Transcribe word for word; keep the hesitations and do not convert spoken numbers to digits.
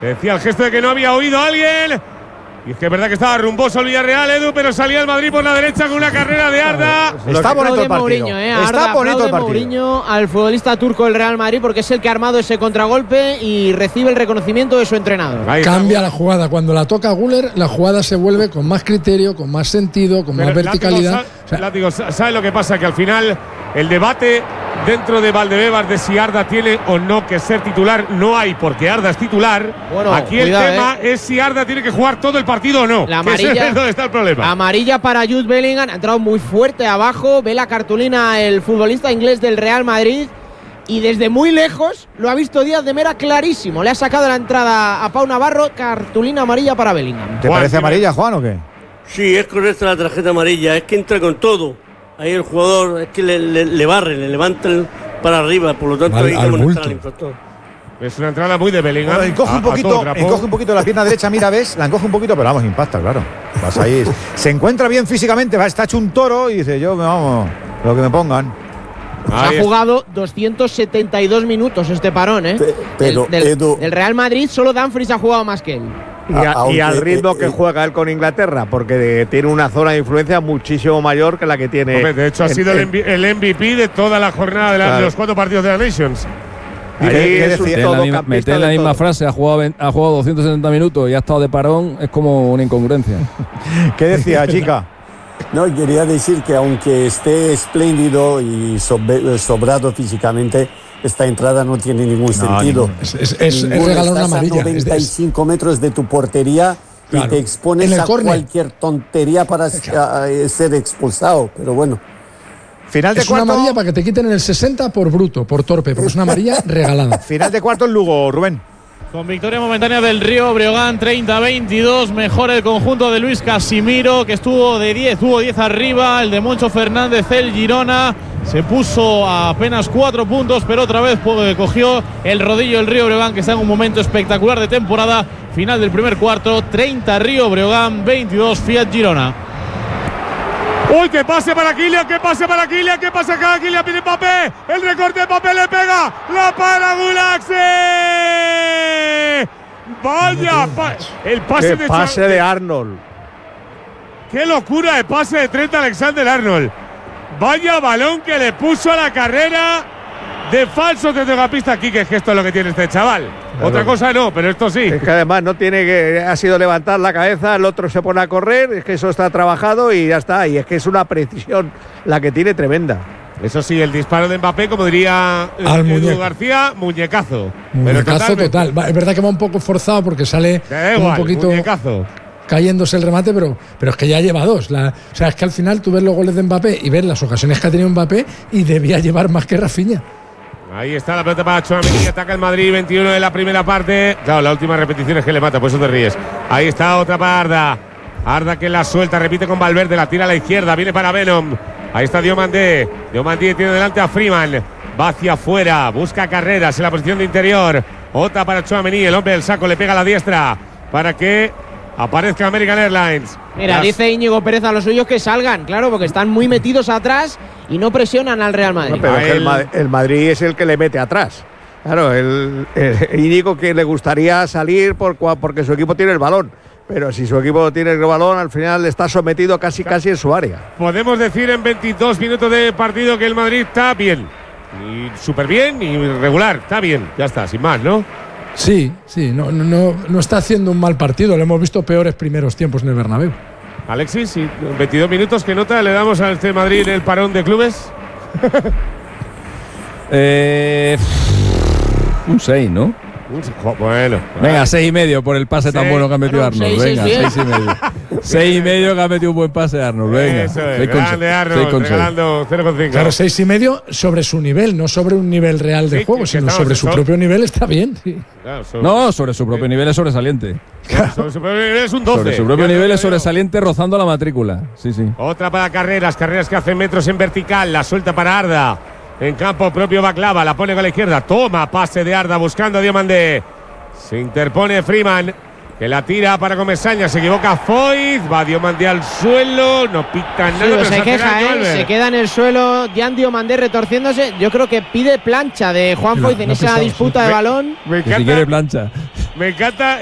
Decía el gesto de que no había oído a alguien. Y es que es verdad que estaba rumboso el Villarreal, Edu, pero salía el Madrid por la derecha con una carrera de Arda. Está bonito el partido. Mourinho, eh. Está Arda, bonito el partido. Mourinho al futbolista turco del Real Madrid porque es el que ha armado ese contragolpe y recibe el reconocimiento de su entrenador. Cambia la jugada. Cuando la toca Güler, la jugada se vuelve con más criterio, con más sentido, con pero más verticalidad. Látigo, o sea, Látigo, ¿sabe lo que pasa? Que al final el debate dentro de Valdebebas de si Arda tiene o no que ser titular no hay, porque Arda es titular. Bueno, aquí cuidado, el tema eh. es si Arda tiene que jugar todo el partido o no. La amarilla, es donde está el problema. Amarilla para Jude Bellingham, ha entrado muy fuerte abajo, ve la cartulina el futbolista inglés del Real Madrid y desde muy lejos lo ha visto Díaz de Mera clarísimo. Le ha sacado la entrada a Pau Navarro, cartulina amarilla para Bellingham. ¿Te Juan, parece amarilla, Juan, o qué? Sí, es correcta la tarjeta amarilla, es que entra con todo. Ahí el jugador es que le, le, le barre, le levanta el, para arriba, por lo tanto Al- ahí al no bulto. entra el infractor. Es una entrada muy de Bellingham. Bueno, encoge a- un a todo poquito, trapo. encoge un poquito la pierna derecha, mira, ves, la encoge un poquito, pero vamos, impacta, claro. Vas ahí. Se encuentra bien físicamente, va, está hecho un toro y dice, yo me vamos, lo que me pongan. Ahí Ha jugado doscientos setenta y dos minutos este parón, ¿eh? Pe- pero, del, del- Edu- del Real Madrid solo Dumfries ha jugado más que él. Y, a- Aunque, y al ritmo eh, que eh, juega él con Inglaterra, porque tiene una zona de influencia muchísimo mayor que la que tiene. Hombre, de hecho, ha en- sido el en- M V- el M V P de toda la jornada de, la- Claro. de los cuatro partidos de la Nations. Ahí ¿Qué es un decía? Meter en la misma, todocampista meter en la de misma todo. frase, ha jugado, ve- ha jugado doscientos setenta minutos y ha estado de parón, es como una incongruencia. ¿Qué decía, chica? No, quería decir que aunque esté espléndido y sobe- sobrado físicamente, esta entrada no tiene ningún sentido. ninguno. Es, es, es, es Ninguno. regalar una Estás amarilla. a Es- noventa y es- cinco metros de tu portería Claro. y te En expones el a córner. cualquier tontería para a- a ser expulsado. Pero bueno, Final de es una cuarto. amarilla para que te quiten en el sesenta por bruto, por torpe, porque es una amarilla regalada. Final de cuarto en Lugo, Rubén. Con victoria momentánea del Río Breogán, treinta a veintidós. Mejor el conjunto de Luis Casimiro, que estuvo de diez, tuvo diez arriba. El de Moncho Fernández, el Girona, se puso a apenas cuatro puntos, pero otra vez pues, cogió el rodillo el Río Breogán, que está en un momento espectacular de temporada. Final del primer cuarto, treinta Río Breogán, veintidós Fiat Girona. ¡Uy, que pase para Kylian! ¡Que pase para Kylian! ¡Que pase acá! Kylian pide Mbappé. El recorte de Mbappé le pega. ¡La para Gulaxi! ¡Vaya! Pa el pase ¡Qué de pase Cha- de Arnold! ¡Qué locura de pase de Trent Alexander-Arnold! Vaya balón que le puso a la carrera de falso centrocampista aquí, que es que esto es lo que tiene este chaval. Claro. Otra cosa no, pero esto sí. Es que además no tiene que. Ha sido levantar la cabeza, el otro se pone a correr, es que eso está trabajado y ya está. Y es que es una precisión la que tiene tremenda. Eso sí, el disparo de Mbappé, como diría eh, Al Edu muñeco. García, muñecazo. Muñecazo totalmente. total. Va, es verdad que va un poco forzado porque sale Te da como igual, un poquito muñecazo. cayéndose el remate, pero, pero es que ya lleva dos. La, o sea, es que al final tú ves los goles de Mbappé y ves las ocasiones que ha tenido Mbappé y debía llevar más que Rafinha. Ahí está la pelota para Tchouaméni, ataca el Madrid, veintiuno de la primera parte. Claro, la última repetición es que le mata, por eso te ríes. Ahí está otra para Arda. Arda que la suelta, repite con Valverde, la tira a la izquierda, viene para Venom. Ahí está Diomandé. Diomandé tiene delante a Freeman. Va hacia afuera, busca carreras en la posición de interior. Otra para Tchouaméni, el hombre del saco le pega a la diestra para que aparezca American Airlines. Mira, Las- dice Íñigo Pérez a los suyos que salgan, claro, porque están muy metidos atrás y no presionan al Real Madrid. No, pero A es que el, él- Ma- el Madrid es el que le mete atrás. Claro, el, el Íñigo que le gustaría salir por, cua- porque su equipo tiene el balón. Pero si su equipo tiene el balón, al final está sometido casi casi en su área. Podemos decir en veintidós minutos de partido que el Madrid está bien. Y súper bien y regular. Está bien. Ya está, sin más, ¿no? Sí, sí, no, no, no, no está haciendo un mal partido. Lo hemos visto peores primeros tiempos en el Bernabéu. Alexis, sí, en veintidós minutos, ¿qué nota le damos a este Madrid en el parón de clubes? Eh, un seis, ¿no? Jo, Bueno. Venga, seis y medio por el pase tan Sí. bueno que ha metido Bueno, Arnold. seis es Venga, bien. seis y medio. Seis y medio que ha metido un buen pase Arnold. Venga, Eso es, seis con grande seis, Arnold, seis con seis. regalando cero coma cinco. Claro, seis y medio sobre su nivel, no sobre un nivel real de Sí, juego, que sino estamos sobre en su sol. propio nivel está bien. Sí. Claro, sobre, No, sobre su propio nivel es sobresaliente. sobre su propio nivel es un doce. Sobre su propio Ya te nivel lo es digo. sobresaliente rozando la matrícula. Sí, sí. Otra para carreras, carreras que hacen metros en vertical, la suelta para Arda. En campo propio Baklava, la pone con la izquierda. Toma, pase de Arda buscando a Diomandé. Se interpone Freeman. que la tira para Comesaña, se equivoca Foyt, va Diomandé al suelo, no pita nada. Sí, pero se hace queja, daño, ¿eh? Albert. Se queda en el suelo Jan Diomandé retorciéndose. Yo creo que pide plancha de Juan No, Foyt en no ha esa pisado, disputa sí. de Me- balón. Me Que si encanta, quiere plancha. me encanta